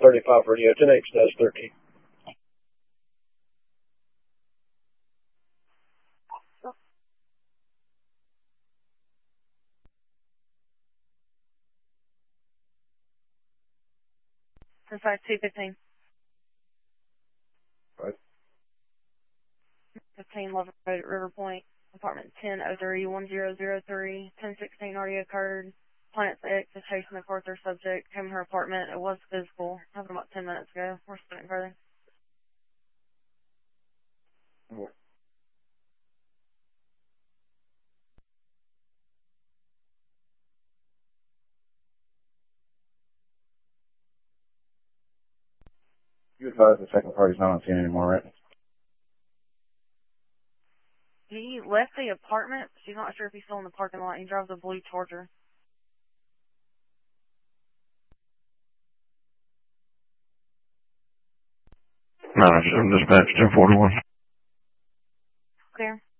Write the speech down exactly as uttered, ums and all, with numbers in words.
thirty-five for you. ten H does thirteen. Precise two fifteen. Right. fifteen Love Road at River Point, apartment ten oh three one zero zero three, ten sixteen already occurred. Planet X is chasing the fourth or subject, came in her apartment. It was physical. Happened about ten minutes ago. We're spinning further. You advise the second party's not on scene anymore, right? He left the apartment. She's not sure if he's still in the parking lot. He drives a blue Charger. No, I'm dispatch ten forty-one. Clear.